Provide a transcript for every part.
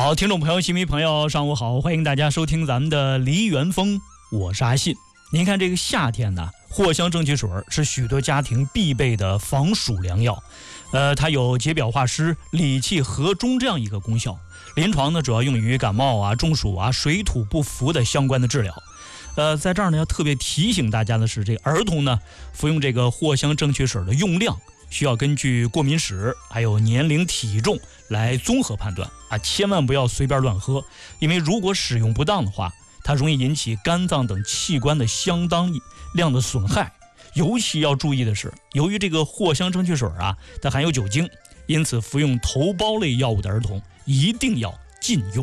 好，听众朋友、新迷朋友，上午好，欢迎大家收听咱们的梨园风，我是阿信。您看这个夏天呢，藿香正气水是许多家庭必备的防暑良药，它有解表化湿、理气和中这样一个功效。临床呢，主要用于感冒啊、中暑啊、水土不服的相关的治疗。在这儿呢，要特别提醒大家的是，这个儿童呢，服用这个藿香正气水的用量需要根据过敏史还有年龄体重来综合判断啊，千万不要随便乱喝，因为如果使用不当的话，它容易引起肝脏等器官的相当量的损害。尤其要注意的是，由于这个藿香正气水啊，它含有酒精，因此服用头孢类药物的儿童一定要禁用。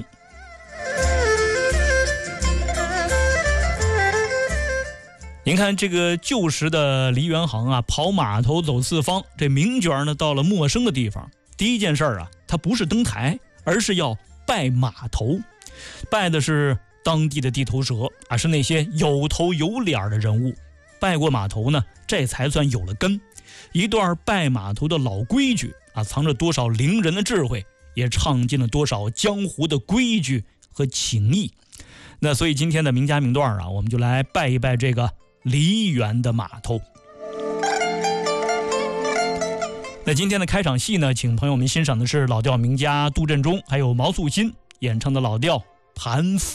您看这个旧时的梨园行啊，跑码头走四方，这名角呢到了陌生的地方，第一件事啊，他不是登台，而是要拜码头。拜的是当地的地头蛇啊，是那些有头有脸的人物。拜过码头呢，这才算有了根。一段拜码头的老规矩啊，藏着多少凌人的智慧，也唱尽了多少江湖的规矩和情谊。那所以今天的名家名段啊，我们就来拜一拜这个梨园的码头。那今天的开场戏呢，请朋友们欣赏的是老调名家杜振中还有毛素新演唱的老调《盘福》。